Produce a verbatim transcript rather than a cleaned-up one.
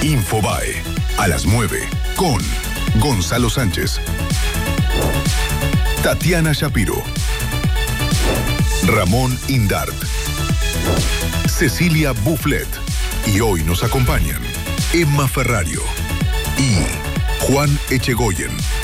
Infobae, a las nueve, con Gonzalo Sánchez, Tatiana Shapiro, Ramón Indart, Cecilia Bufflet, y hoy nos acompañan Emma Ferrario y Juan Echegoyen.